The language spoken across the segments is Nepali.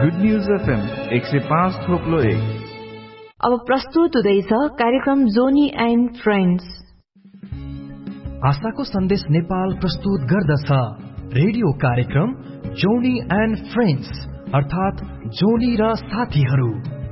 Good news FM 105.1। अब प्रस्तुत हुँदैछ कार्यक्रम जोनी एन्ड फ्रेन्ड्स। आशाको सन्देश नेपाल प्रस्तुत गर्दछ रेडियो कार्यक्रम जोनी एन्ड फ्रेन्ड्स, अर्थात् जोनी र साथीहरू।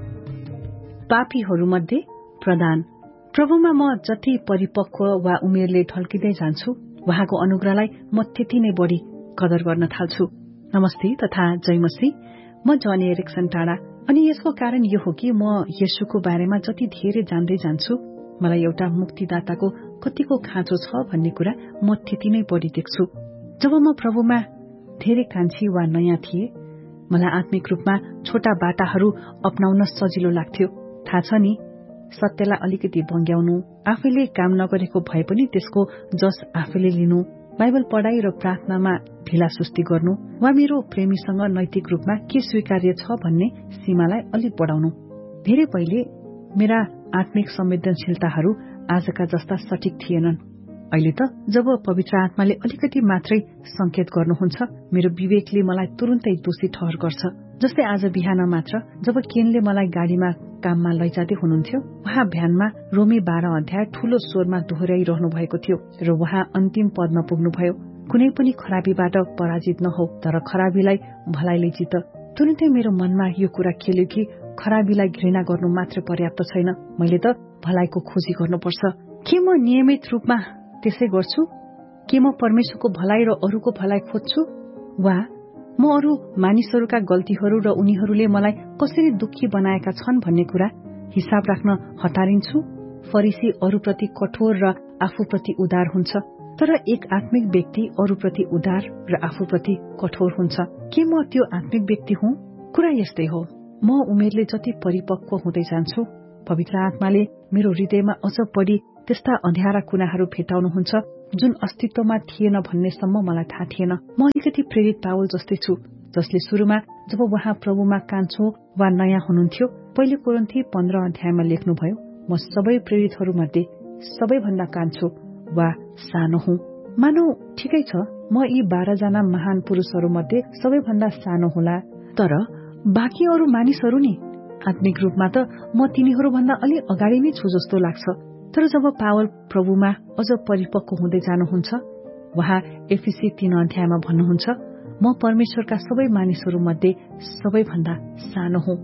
पापीहरू मध्ये प्रधान। प्रभुमा म जति परिपक्व वा उमेरले ढल्किँदै जान्छु, उहाँको अनुग्रहलाई म त्यति नै बढी कदर गर्न थाल्छु। नमस्ते तथा जय मसीह। म जनी एरिक्सन टाढा। अनि यसको कारण यो हो कि म येशूको बारेमा जति धेरै जान्दै जान्छु, मलाई एउटा मुक्तिदाताको कतिको खाँचो छ भन्ने कुरा म त्यति नै बढी देख्छु। जब म प्रभुमा धेरै कान्छी वा नयाँ थिए, मलाई आत्मिक रूपमा छोटा बाटाहरू अपनाउन सजिलो लाग्थ्यो। थाहा छ नि, सत्यलाई अलिकति बङ्ग्याउनु, आफैले काम नगरेको भए पनि त्यसको जस आफैले लिनु, बाइबल पढाइ र प्रार्थनामा ढिला सुस्ती गर्नु, वा मेरो प्रेमीसँग नैतिक रूपमा के स्वीकार्य छ भन्ने सीमालाई अलिक बढाउनु। धेरै पहिले मेरा आत्मिक संवेदनशीलताहरू आजका जस्ता सठिक थिएनन्। अहिले त जब पवित्र आत्माले अलिकति मात्रै संकेत गर्नुहुन्छ, मेरो विवेकले मलाई तुरुन्तै दोषी ठहर गर्छ। जस्तै आज बिहान मात्र जब केनले मलाई गाडीमा काममा लैजाँदै हुनुहुन्थ्यो, उहाँ भ्यानमा रोमी 12 अध्याय ठूलो स्वरमा दोहोर्याइरहनु भएको थियो र उहाँ अन्तिम पदमा पुग्नुभयो। कुनै पनि खराबीबाट पराजित नहो, तर खराबीलाई भलाइले जित। तुरुन्तै मेरो मनमा यो कुरा खेल्यो कि खराबीलाई घृणा गर्नु मात्र पर्याप्त छैन, मैले त भलाइको खोजी गर्नुपर्छ। के म नियमित रूपमा त्यसै गर्छु? के म परमेश्वरको भलाइ र अरूको भलाइ खोज्छु? वा म अरू मानिसहरूका गल्तीहरू र उनीहरूले मलाई कसरी दुःखी बनाएका छन् भन्ने कुरा हिसाब राख्न हतारिन्छु? फरिसी अरूप्रति कठोर र आफूप्रति उदार हुन्छ, तर एक आत्मिक व्यक्ति अरूप्रति उदार र आफूप्रति कठोर हुन्छ। के म त्यो आत्मिक व्यक्ति हुँ? कुरा यस्तै हो। म उमेरले जति परिपक्व हुँदै जान्छु, पवित्र आत्माले मेरो हृदयमा अझ बढी त्यस्ता अँध्यारा कुनाहरू भेटाउनुहुन्छ जुन अस्तित्वमा थिएन भन्नेसम्म मलाई थाहा थिएन। म अलिकति प्रेरित पावल जस्तै छु, जसले सुरुमा जब उहाँ प्रभुमा कान्छो वा नयाँ हुनुहुन्थ्यो, पहिले कोरिन्थी 15 अध्यायमा लेख्नुभयो, म सबै प्रेरितहरूमध्ये सबैभन्दा कान्छो वा सानो हुँ। मानौ ठिकै छ, म यी 12 जना महान पुरुषहरूमध्ये सबैभन्दा सानो होला, तर बाँकी अरू मानिसहरू नि आत्मिक रूपमा त म तिनीहरूभन्दा अलि अगाडि नै छु जस्तो लाग्छ। तर जब पावल प्रभुमा अझ परिपक्व हुँदै जानुहुन्छ, उहाँ एफिसी 3 अध्यायमा भन्नुहुन्छ, म परमेश्वरका सबै मानिसहरूमध्ये सबैभन्दा सानो हुँ।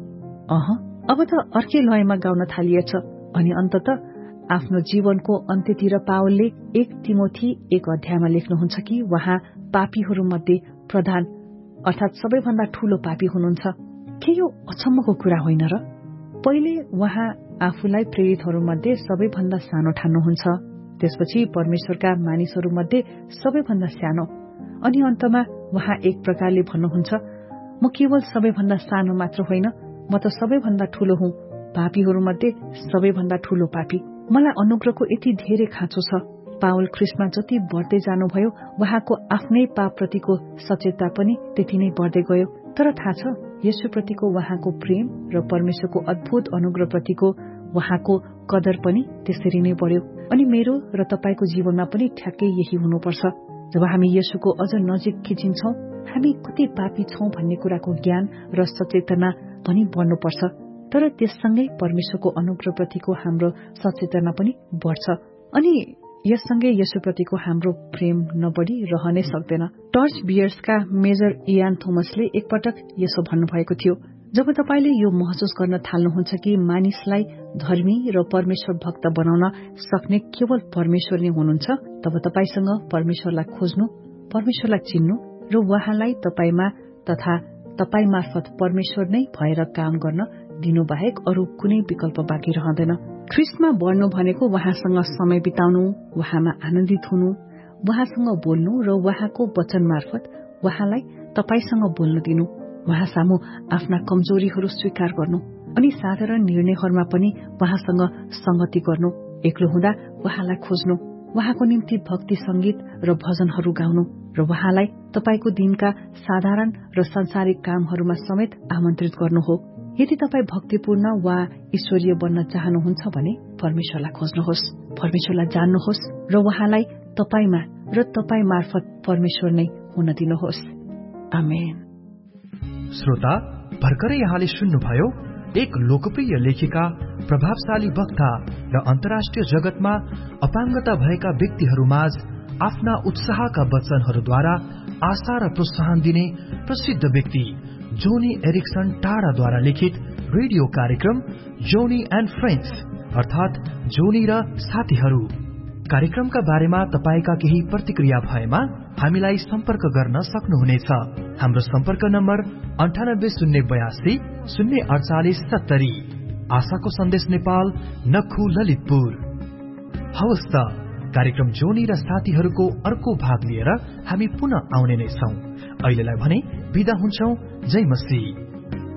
अब त अर्कै लयमा गाउन थालिएछ। अनि अन्तत आफ्नो जीवनको अन्त्यतिर पावलले 1 तिमोथी 1 अध्यायमा लेख्नुहुन्छ कि उहाँ पापीहरूमध्ये प्रधान अर्थात सबैभन्दा ठूलो पापी हुनुहुन्छ। के यो अचम्मको कुरा होइन र? पहिले उहाँ आफूलाई प्रेरितहरूमध्ये सबैभन्दा सानो ठान्नुहुन्छ, त्यसपछि परमेश्वरका मानिसहरूमध्ये सबैभन्दा सानो, अनि अन्तमा उहाँ एक प्रकारले भन्नुहुन्छ, म केवल सबैभन्दा सानो मात्र होइन, म त सबैभन्दा ठूलो हुँ, पापीहरूमध्ये सबैभन्दा ठूलो पापी। मलाई अनुग्रहको यति धेरै खाँचो छ। पावल ख्रिस्टमा जति बढ्दै जानुभयो, उहाँको आफ्नै पापप्रतिको सचेतता पनि त्यति नै बढ्दै गयो। तर थाहा छ, येशूप्रतिको उहाँको प्रेम र परमेश्वरको अद्भुत अनुग्रहप्रतिको उहाँको कदर पनि त्यसरी नै बढ्यो। अनि मेरो र तपाईको जीवनमा पनि ठ्याक्कै यही हुनुपर्छ। जब हामी येशूको अझ नजिक खिचिन्छौं, हामी कति पापी छौं भन्ने कुराको ज्ञान र सचेतना पनि बढ्नुपर्छ। तर त्यससँगै परमेश्वरको अनुग्रहप्रतिको हाम्रो सचेतना पनि बढ्छ। अनि यससँगै येशूप्रतिको हाम्रो प्रेम नबढी रहनै सक्दैन। टर्च बियर्सका मेजर इयान थोमसले एकपटक यसो भन्नुभएको थियो, जब तपाईले यो महसुस गर्न थाल्नुहुन्छ कि मानिसलाई धर्मी र परमेश्वर भक्त बनाउन सक्ने केवल परमेश्वर नै हुनुहुन्छ, तब तपाईसँग परमेश्वरलाई खोज्नु, परमेश्वरलाई चिन्नु र उहाँलाई तपाईमा तथा तपाई मार्फत परमेश्वर नै भएर काम गर्न दिनु बाहेक अरू कुनै विकल्प बाँकी रहँदैन। ख्रिस्टमा बढ्नु भनेको उहाँसँग समय बिताउनु, उहाँमा आनन्दित हुनु, उहाँसँग बोल्नु र उहाँको वचन मार्फत उहाँलाई तपाईसँग बोल्न दिनु, उहाँ सामु आफ्ना कमजोरीहरू स्वीकार गर्नु, अनि साधारण निर्णयहरूमा पनि उहाँसँग संगति गर्नु, एक्लो हुँदा उहाँलाई खोज्नु, उहाँको निम्ति भक्ति संगीत र भजनहरू गाउनु र उहाँलाई तपाईको दिनका साधारण र सांसारिक कामहरूमा समेत आमन्त्रित गर्नु हो। यदि तपाई भक्तिपूर्ण वा ईश्वरीय बन्न चाहनुहुन्छ भने परमेश्वरलाई खोज्नुहोस्, परमेश्वरलाई जान्नुहोस् र उहाँलाई तपाईमा र तपाई मार्फत परमेश्वर नै हुन दिनुहोस्। आमेन। श्रोता, भर्खरै यहाँले सुन्नुभयो एक लोकप्रिय लेखिका, प्रभावशाली वक्ता र अन्तर्राष्ट्रिय जगतमा अपाङ्गता भएका व्यक्तिहरूमाझ आफ्ना उत्साहका वचनहरूद्वारा आशा र प्रोत्साहन दिने प्रसिद्ध व्यक्ति जोनी एरिक्सन टाढाद्वारा लिखित रेडियो कार्यक्रम जोनी एन्ड फ्रेन्ड्स अर्थात जोनी र साथीहरू। कार्यक्रमका बारेमा तपाईका केही प्रतिक्रिया भएमा हामीलाई सम्पर्क गर्न सक्नुहुनेछ। हाम्रो सम्पर्क नम्बर 9802 048 70। आशाको सन्देश नेपाल, नखु, ललितपुर। हवस् त, कार्यक्रम जोनी र साथीहरूको अर्को भाग लिएर हामी पुनः आउने नै छौं। अहिलेलाई भने बिदा हुन्छौं। जय मसीह।